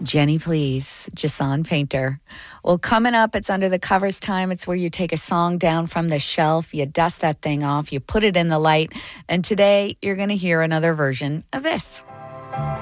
Jenny, please. Jason Painter. Well, coming up, it's Under the Covers time. It's where you take a song down from the shelf, you dust that thing off, you put it in the light, and today you're going to hear another version of this.